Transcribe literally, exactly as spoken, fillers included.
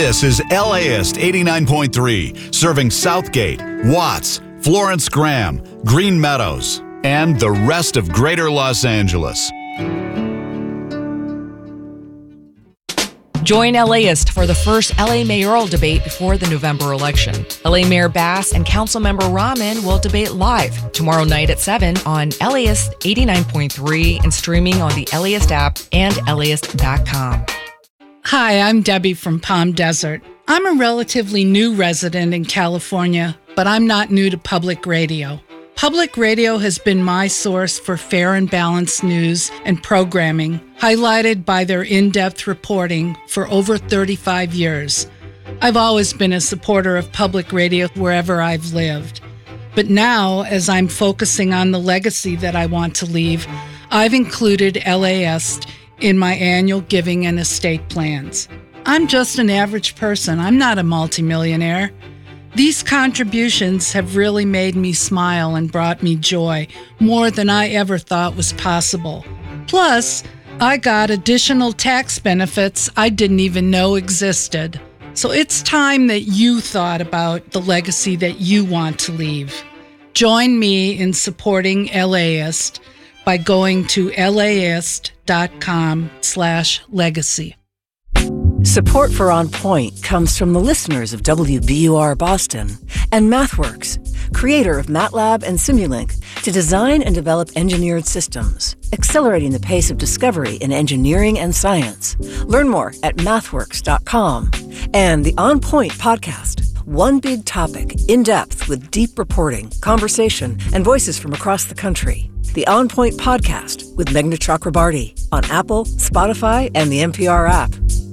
This is LAist eighty-nine point three, serving Southgate, Watts, Florence Graham, Green Meadows, and the rest of Greater Los Angeles. Join LAist for the first L A mayoral debate before the November election. L A Mayor Bass and Councilmember Rahman will debate live tomorrow night at seven on LAist eighty-nine point three and streaming on the LAist app and L A ist dot com. Hi, I'm Debbie from Palm Desert. I'm a relatively new resident in California, but I'm not new to public radio. Public radio has been my source for fair and balanced news and programming, highlighted by their in-depth reporting for over thirty-five years. I've always been a supporter of public radio wherever I've lived. But now, as I'm focusing on the legacy that I want to leave, I've included LAist in my annual giving and estate plans. I'm just an average person. I'm not a multimillionaire. These contributions have really made me smile and brought me joy, more than I ever thought was possible. Plus, I got additional tax benefits I didn't even know existed. So it's time that you thought about the legacy that you want to leave. Join me in supporting LAist by going to laist dot com slash legacy. Support for On Point comes from the listeners of W B U R Boston and MathWorks, creator of MATLAB and Simulink, to design and develop engineered systems, accelerating the pace of discovery in engineering and science. Learn more at mathworks dot com. And the On Point podcast, one big topic, in depth with deep reporting, conversation, and voices from across the country. The On Point podcast with Meghna Chakrabarty on Apple, Spotify, and the N P R app.